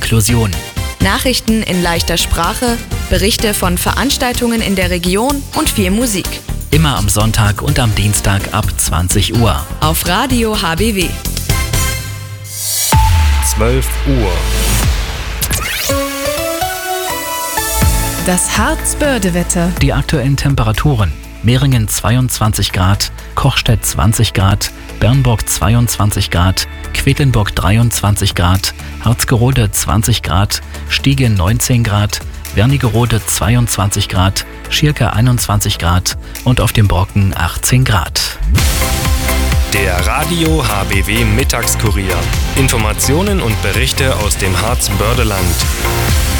Inklusion. Nachrichten in leichter Sprache, Berichte von Veranstaltungen in der Region und viel Musik. Immer am Sonntag und am Dienstag ab 20 Uhr. Auf Radio HBW. 12 Uhr. Das Harz-Börde-Wetter. Die aktuellen Temperaturen: Meringen 22 Grad, Kochstedt 20 Grad, Bernburg 22 Grad, Quedlinburg 23 Grad, Harzgerode 20 Grad, Stiege 19 Grad, Wernigerode 22 Grad, Schierke 21 Grad und auf dem Brocken 18 Grad. Der Radio HBW Mittagskurier. Informationen und Berichte aus dem Harz-Bördeland.